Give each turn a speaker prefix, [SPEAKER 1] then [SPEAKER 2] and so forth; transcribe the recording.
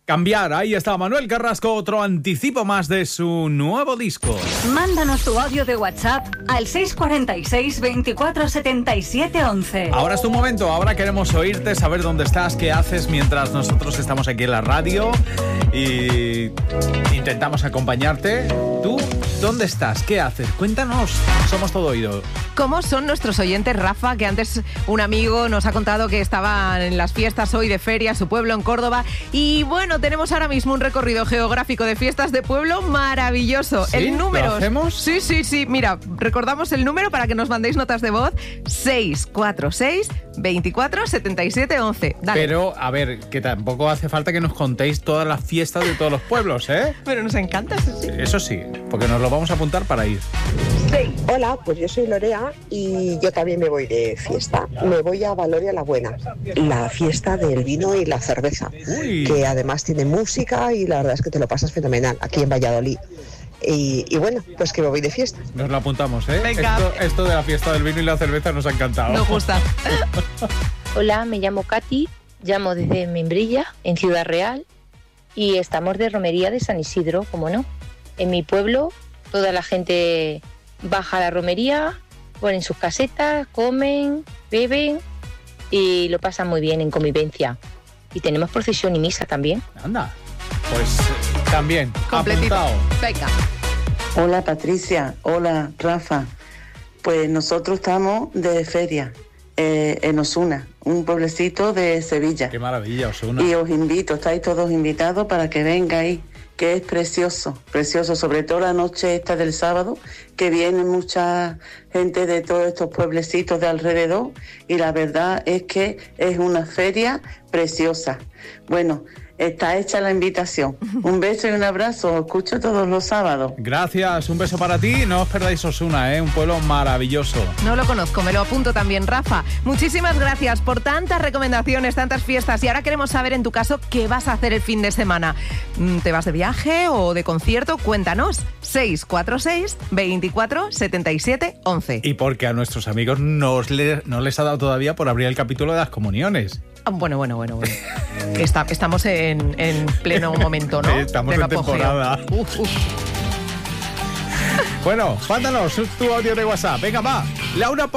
[SPEAKER 1] Cambiar, ahí está Manuel Carrasco, otro anticipo más de su nuevo disco.
[SPEAKER 2] Mándanos tu audio de WhatsApp al 646 24 77 11.
[SPEAKER 1] Ahora es tu momento, ahora queremos oírte, saber dónde estás, qué haces mientras nosotros estamos aquí en la radio y intentamos acompañarte. ¿Tú dónde estás? ¿Qué haces? Cuéntanos, somos todo oído.
[SPEAKER 3] ¿Cómo son nuestros oyentes, Rafa? Que antes un amigo nos ha contado que estaba en las fiestas hoy de feria, su pueblo en Córdoba. Y bueno, tenemos ahora mismo un recorrido geográfico de fiestas de pueblo maravilloso.
[SPEAKER 1] ¿Sí?
[SPEAKER 3] El número.
[SPEAKER 1] ¿Lo hacemos?
[SPEAKER 3] Sí. Mira, recordamos el número para que nos mandéis notas de voz: 646 24 77 11. Dale.
[SPEAKER 1] Pero, a ver, que tampoco hace falta que nos contéis todas las fiestas de todos los pueblos, ¿eh?
[SPEAKER 3] Pero nos encanta, eso sí.
[SPEAKER 1] Eso sí, porque nos lo vamos a apuntar para ir.
[SPEAKER 4] Hola, pues yo soy Lorea y yo también me voy de fiesta. Me voy a Valoria la Buena, la fiesta del vino y la cerveza, que además tiene música y la verdad es que te lo pasas fenomenal aquí en Valladolid. Y bueno, pues que me voy de fiesta.
[SPEAKER 1] Nos lo apuntamos, ¿eh?
[SPEAKER 3] Venga.
[SPEAKER 1] Esto de la fiesta del vino y la cerveza nos ha encantado.
[SPEAKER 3] Nos gusta.
[SPEAKER 5] Hola, me llamo Katy, llamo desde Membrilla, en Ciudad Real, y estamos de romería de San Isidro, como no. En mi pueblo, toda la gente baja a la romería, ponen sus casetas, comen, beben y lo pasan muy bien en convivencia. Y tenemos procesión y misa también.
[SPEAKER 1] Anda, pues también,
[SPEAKER 3] Completito.
[SPEAKER 1] apuntado.
[SPEAKER 3] Venga.
[SPEAKER 6] Hola Patricia, hola Rafa. Pues nosotros estamos de feria en Osuna, un pueblecito de Sevilla.
[SPEAKER 1] Qué maravilla, Osuna.
[SPEAKER 6] Y os invito, estáis todos invitados para que vengáis, que es precioso, precioso, sobre todo la noche esta del sábado, que viene mucha gente de todos estos pueblecitos de alrededor y la verdad es que es una feria preciosa. Bueno, está hecha la invitación. Un beso y un abrazo, os escucho todos los sábados.
[SPEAKER 1] Gracias, un beso para ti. No os perdáis Osuna, un pueblo maravilloso.
[SPEAKER 3] No lo conozco, me lo apunto también, Rafa. Muchísimas gracias por tantas recomendaciones, tantas fiestas. Y ahora queremos saber en tu caso qué vas a hacer el fin de semana. ¿Te vas de viaje o de concierto? Cuéntanos. 646 24 77 11.
[SPEAKER 1] Y porque a nuestros amigos no les ha dado todavía por abrir el capítulo de las comuniones.
[SPEAKER 3] Bueno. Estamos en pleno momento, ¿no?
[SPEAKER 1] Estamos
[SPEAKER 3] Del
[SPEAKER 1] en
[SPEAKER 3] apogeo.
[SPEAKER 1] temporada. Bueno, mándanos tu audio de WhatsApp. Venga, va. Laura